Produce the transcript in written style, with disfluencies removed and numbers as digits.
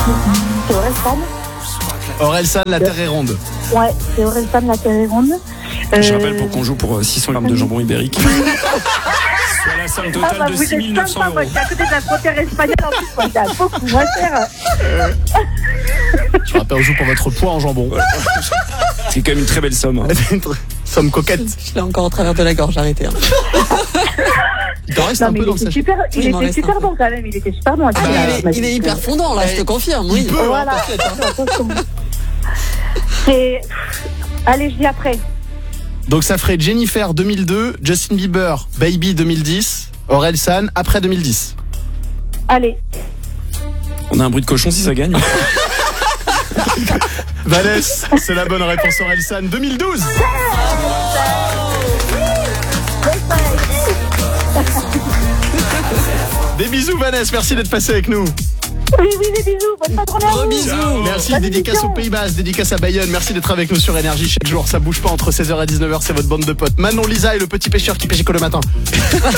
C'est Orelsan. Orelsan, la terre est ronde. Ouais, c'est Orelsan, la terre est ronde. Je rappelle pour qu'on joue pour 600 grammes de jambon ibérique. Soit la somme totale de 6 900 euros. C'est à côté de la frontière espagnole en plus, moi, c'est beaucoup moins cher. Je rappelle, on joue pour votre poids en jambon. C'est quand même une très belle somme. Somme coquette. Je l'ai encore au travers de la gorge, arrêtez. Hein. Il t'en reste Non, un mais peu dans le sachet. il était super bon quand même, il était super bon. Il est hyper fondant là, je te confirme, oui. Voilà. C'est... Allez, je dis après. Donc ça ferait Jennifer 2002, Justin Bieber, Baby 2010, Orelsan après 2010. Allez. On a un bruit de cochon si ça gagne. Vanessa, c'est la bonne réponse. Orelsan 2012. Des bisous Vanessa, merci d'être passé avec nous. Oui, des bisous, bonne journée à vous. Bisous. Merci, Bonne dédicace émission. au Pays Basque, dédicace à Bayonne. Merci d'être avec nous sur Énergie chaque jour. Ça bouge pas entre 16h et 19h, c'est votre bande de potes. Manon, Lisa et le petit pêcheur qui pêche que le matin.